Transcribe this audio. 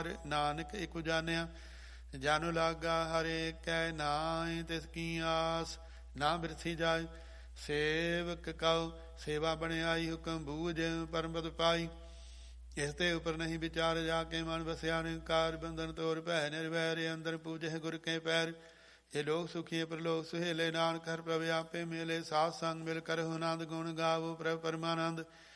ਨਾਨਕ ਇਕ ਜਾਣਿਆ। ਜਨ ਲਾਗਾ ਹਰੇ ਕੈ ਨਾਇ ਤਿਸ ਕੀ ਆਸ, ਨਾ ਬਿਰਥੀ ਜਾਏ ਸੇਵਕ ਕਉ ਸੇਵਾ ਬਣਿਆਈ। ਹੁਕਮ ਬੂਝ ਪਰਮ ਪਦ ਪਾਈ, ਇਸ ਤੇ ਉਪਰ ਨਹੀਂ ਵਿਚਾਰ। ਜਾ ਕੇ ਮਨ ਵਸਿਆ ਨਿਕਾਰ, ਬੰਧਨ ਤੋਰ ਭੈ ਨਿਰਵੈਰ। ਅੰਦਰ ਪੂਜੇ ਗੁਰ ਕੇ ਪੈਰ, ਇਹ ਲੋਕ ਸੁਖੀ ਪ੍ਰਲੋਕ ਸੁਹੇਲੇ। ਨਾਨਕ ਹਰਿ ਪ੍ਰਭ ਆਪੇ ਮੇਲੇ, ਸਾਧ ਸੰਗ ਮਿਲ ਕਰਹੁ ਆਨੰਦ। ਗੁਣ ਗਾਵੋ ਪ੍ਰਭ ਪਰਮਾਨੰਦ।